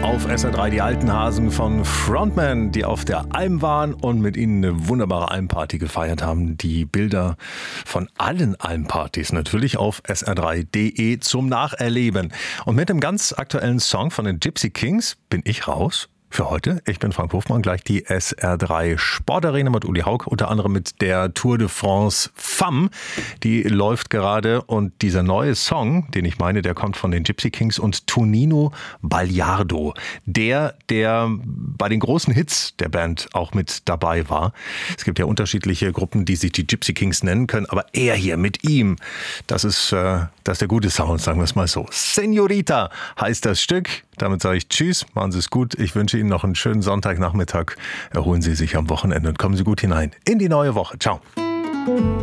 Auf SR3 die alten Hasen von Frontman, die auf der Alm waren und mit ihnen eine wunderbare Almparty gefeiert haben. Die Bilder von allen Almpartys natürlich auf sr3.de zum Nacherleben. Und mit einem ganz aktuellen Song von den Gypsy Kings bin ich raus. Für heute. Ich bin Frank Hofmann, gleich die SR3 Sportarena mit Uli Haug, unter anderem mit der Tour de France Femme. Die läuft gerade und dieser neue Song, den ich meine, der kommt von den Gypsy Kings und Tonino Bagliardo. Der bei den großen Hits der Band auch mit dabei war. Es gibt ja unterschiedliche Gruppen, die sich die Gypsy Kings nennen können, aber er hier mit ihm, das ist der gute Sound, sagen wir es mal so. Senorita heißt das Stück. Damit sage ich Tschüss, machen Sie es gut. Ich wünsche Ihnen noch einen schönen Sonntagnachmittag. Erholen Sie sich am Wochenende und kommen Sie gut hinein in die neue Woche. Ciao.